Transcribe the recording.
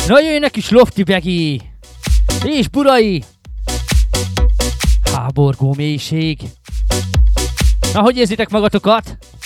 Na jöjjnek is Lofty Begi! És Burai! Háborgó mélység! Na, hogy érzitek magatokat?